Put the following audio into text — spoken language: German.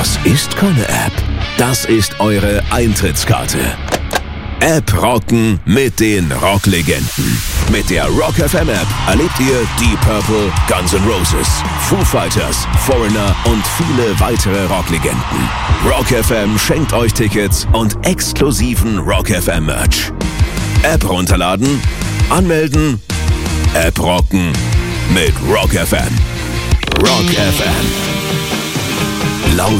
Das ist keine App. Das ist eure Eintrittskarte. App rocken mit den Rocklegenden. Mit der Rock FM App erlebt ihr Deep Purple, Guns N' Roses, Foo Fighters, Foreigner und viele weitere Rocklegenden. Rock FM schenkt euch Tickets und exklusiven Rock FM Merch. App runterladen, anmelden, App rocken mit Rock FM. Rock FM. Laut